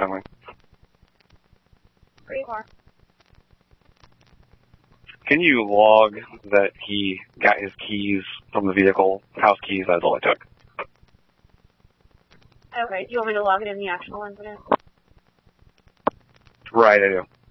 Finley. Where you are. Can you log that he got his keys from the vehicle, house keys, that's all I took? Okay, do you want me to log it in the actual incident? Right, I do.